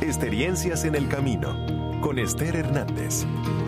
Experiencias en el camino, con Esther Hernández.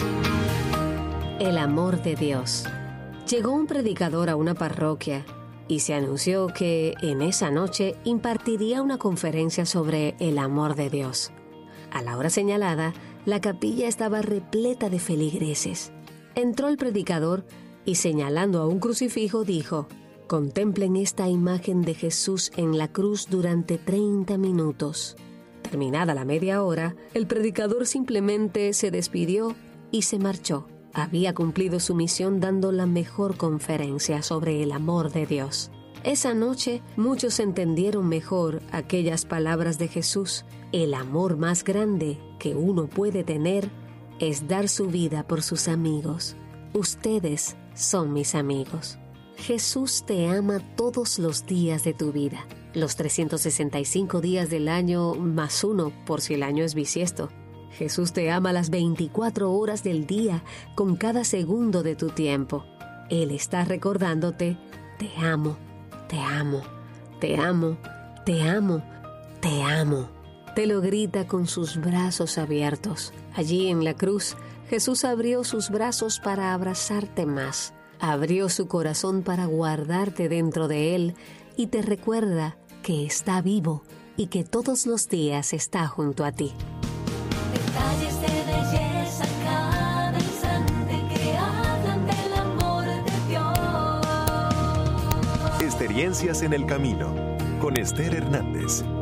El amor de Dios. Llegó un predicador a una parroquia y se anunció que en esa noche impartiría una conferencia sobre el amor de Dios. A la hora señalada, la capilla estaba repleta de feligreses. Entró el predicador y, señalando a un crucifijo, dijo: «Contemplen esta imagen de Jesús en la cruz durante 30 minutos». Terminada la media hora, el predicador simplemente se despidió y se marchó. Había cumplido su misión dando la mejor conferencia sobre el amor de Dios. Esa noche, muchos entendieron mejor aquellas palabras de Jesús. El amor más grande que uno puede tener es dar su vida por sus amigos. Ustedes son mis amigos. Jesús te ama todos los días de tu vida. Los 365 días del año más uno, por si el año es bisiesto. Jesús te ama las 24 horas del día, con cada segundo de tu tiempo. Él está recordándote: te amo, te amo, te amo, te amo, te amo. Te lo grita con sus brazos abiertos. Allí en la cruz, Jesús abrió sus brazos para abrazarte más. Abrió su corazón para guardarte dentro de él y te recuerda que está vivo y que todos los días está junto a ti. Detalles de belleza cada instante que hablan del amor de Dios. Experiencias en el camino, con Esther Hernández.